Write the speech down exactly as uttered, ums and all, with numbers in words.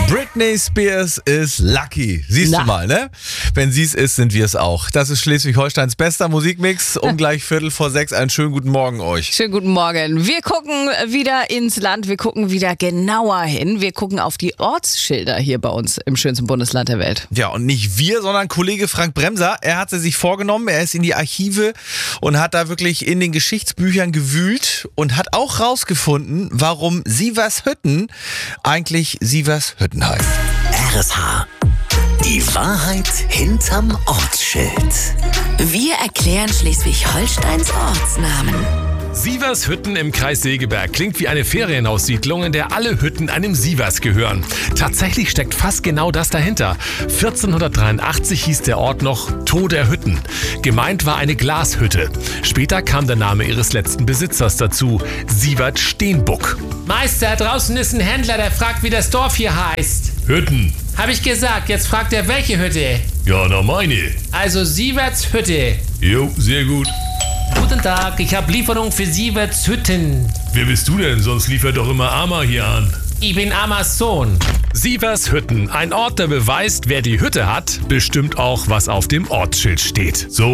Britney Spears ist lucky. Siehst Na. du mal, ne? Wenn sie es ist, sind wir es auch. Das ist Schleswig-Holsteins bester Musikmix. Um gleich Viertel vor sechs. Einen schönen guten Morgen euch. Schönen guten Morgen. Wir gucken wieder ins Land. Wir gucken wieder genauer hin. Wir gucken auf die Ortsschilder hier bei uns im schönsten Bundesland der Welt. Ja, und nicht wir, sondern Kollege Frank Bremser. Er hat sie sich vorgenommen. Er ist in die Archive und hat da wirklich in den Geschichtsbüchern gewühlt und hat auch rausgefunden, warum Sievershütten eigentlich Sievershütten heißt. R S H. Die Wahrheit hinterm Ortsschild. Wir erklären Schleswig-Holsteins Ortsnamen. Sievershütten im Kreis Segeberg klingt wie eine Ferienhaussiedlung, in der alle Hütten einem Sievers gehören. Tatsächlich steckt fast genau das dahinter. vierzehnhundertdreiundachtzig hieß der Ort noch Toh der Hütten. Gemeint war eine Glashütte. Später kam der Name ihres letzten Besitzers dazu, Sievert Steenbuck. Meister, draußen ist ein Händler, der fragt, wie das Dorf hier heißt. Hütten. Hab ich gesagt, jetzt fragt er, welche Hütte? Ja, na meine. Also Sieverts Hütte. Jo, sehr gut. Guten Tag, ich habe Lieferung für Sieverts Hütten. Wer bist du denn? Sonst liefert doch immer Ama hier an. Ich bin Amas Sohn. Sievershütten, ein Ort, der beweist, wer die Hütte hat, bestimmt auch, was auf dem Ortsschild steht. So.